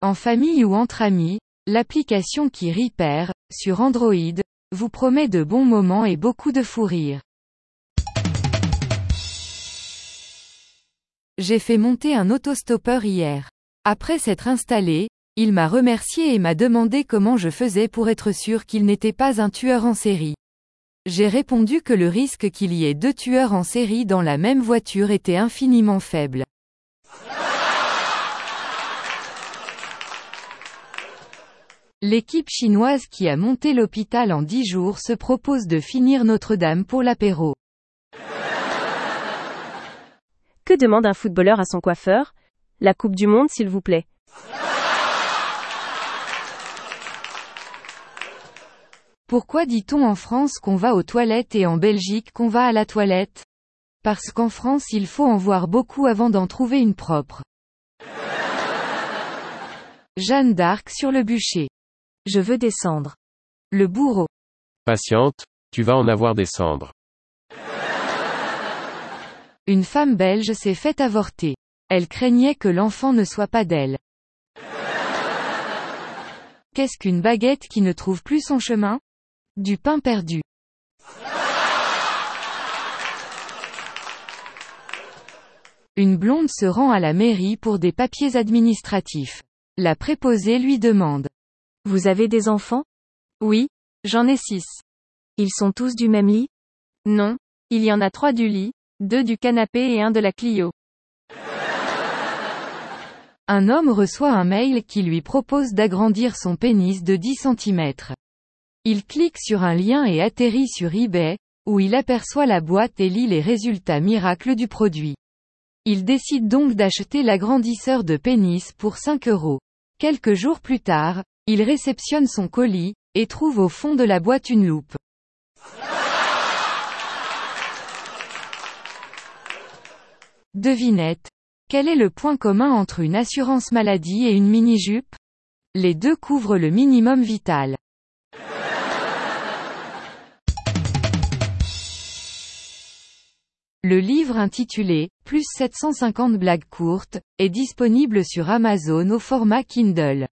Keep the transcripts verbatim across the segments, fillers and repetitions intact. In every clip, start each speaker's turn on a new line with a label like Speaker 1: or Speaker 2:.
Speaker 1: En famille ou entre amis, l'application qui rit perd, sur Android, vous promet de bons moments et beaucoup de fou rire. J'ai fait monter un autostoppeur hier. Après s'être installé, il m'a remercié et m'a demandé comment je faisais pour être sûr qu'il n'était pas un tueur en série. J'ai répondu que le risque qu'il y ait deux tueurs en série dans la même voiture était infiniment faible. L'équipe chinoise qui a monté l'hôpital en dix jours se propose de finir Notre-Dame pour l'apéro.
Speaker 2: Que demande un footballeur à son coiffeur ? La Coupe du Monde, s'il vous plaît.
Speaker 1: Pourquoi dit-on en France qu'on va aux toilettes et en Belgique qu'on va à la toilette ? Parce qu'en France il faut en voir beaucoup avant d'en trouver une propre. Jeanne d'Arc sur le bûcher.
Speaker 2: Je veux des cendres.
Speaker 1: Le bourreau.
Speaker 3: Patiente, tu vas en avoir des cendres.
Speaker 1: Une femme belge s'est faite avorter. Elle craignait que l'enfant ne soit pas d'elle. Qu'est-ce qu'une baguette qui ne trouve plus son chemin ? Du pain perdu. Une blonde se rend à la mairie pour des papiers administratifs. La préposée lui demande.
Speaker 2: Vous avez des enfants ?
Speaker 4: Oui, j'en ai six.
Speaker 2: Ils sont tous du même lit ?
Speaker 4: Non, il y en a trois du lit, deux du canapé et un de la Clio.
Speaker 1: Un homme reçoit un mail qui lui propose d'agrandir son pénis de dix centimètres. Il clique sur un lien et atterrit sur eBay, où il aperçoit la boîte et lit les résultats miracles du produit. Il décide donc d'acheter l'agrandisseur de pénis pour cinq euros. Quelques jours plus tard, il réceptionne son colis, et trouve au fond de la boîte une loupe. Devinette. Quel est le point commun entre une assurance maladie et une mini-jupe ? Les deux couvrent le minimum vital. Le livre intitulé « Plus sept cent cinquante blagues courtes » est disponible sur Amazon au format Kindle.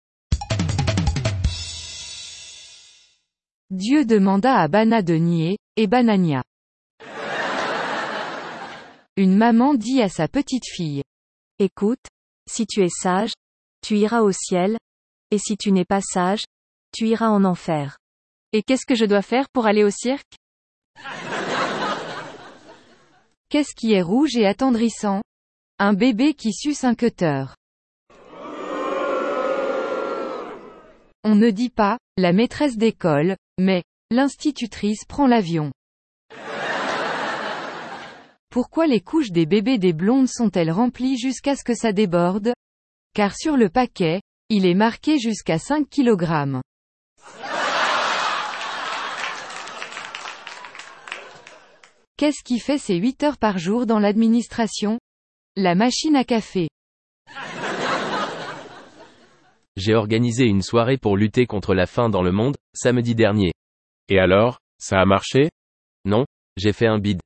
Speaker 1: Dieu demanda à Bana de nier, et Banania. Une maman dit à sa petite fille.
Speaker 2: Écoute, si tu es sage, tu iras au ciel, et si tu n'es pas sage, tu iras en enfer.
Speaker 4: Et qu'est-ce que je dois faire pour aller au cirque ?
Speaker 1: Qu'est-ce qui est rouge et attendrissant ? Un bébé qui suce un cutter. On ne dit pas, la maîtresse d'école, mais, l'institutrice prend l'avion. Pourquoi les couches des bébés des blondes sont-elles remplies jusqu'à ce que ça déborde ? Car sur le paquet, il est marqué jusqu'à cinq kilogrammes. Qu'est-ce qui fait ses huit heures par jour dans l'administration ? La machine à café.
Speaker 5: J'ai organisé une soirée pour lutter contre la faim dans le monde, samedi dernier.
Speaker 3: Et alors, ça a marché ?
Speaker 5: Non, j'ai fait un bide.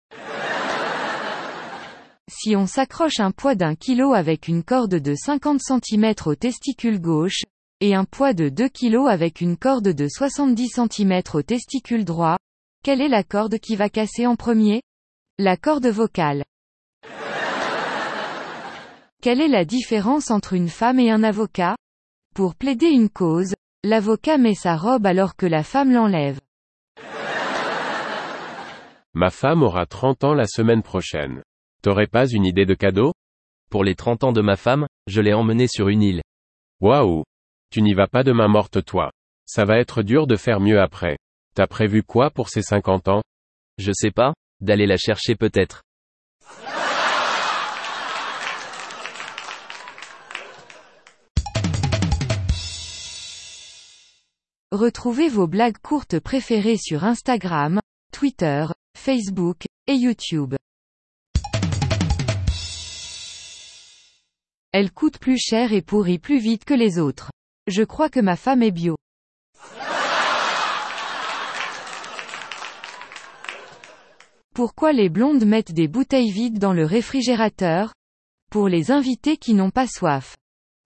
Speaker 1: Si on s'accroche un poids d'un kilo avec une corde de cinquante centimètres au testicule gauche, et un poids de deux kilos avec une corde de soixante-dix centimètres au testicule droit, quelle est la corde qui va casser en premier ? La corde vocale. Quelle est la différence entre une femme et un avocat ? Pour plaider une cause, l'avocat met sa robe alors que la femme l'enlève.
Speaker 3: Ma femme aura trente ans la semaine prochaine. T'aurais pas une idée de cadeau ?
Speaker 5: Pour les trente ans de ma femme, je l'ai emmenée sur une île.
Speaker 3: Waouh ! Tu n'y vas pas de main morte toi. Ça va être dur de faire mieux après. T'as prévu quoi pour ces cinquante ans ?
Speaker 5: Je sais pas, d'aller la chercher peut-être.
Speaker 1: Retrouvez vos blagues courtes préférées sur Instagram, Twitter, Facebook, et YouTube. Elle coûte plus cher et pourrit plus vite que les autres. Je crois que ma femme est bio. Pourquoi les blondes mettent des bouteilles vides dans le réfrigérateur ? Pour les invités qui n'ont pas soif.